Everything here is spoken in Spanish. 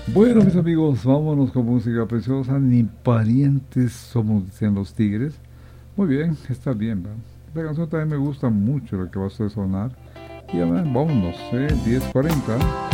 Bueno, mis amigos, vámonos con música preciosa. Ni parientes somos, decían los Tigres. Muy bien, está bien, ¿va? Esta canción también me gusta mucho, la que va a sonar. Y ya, vámonos, 10:40.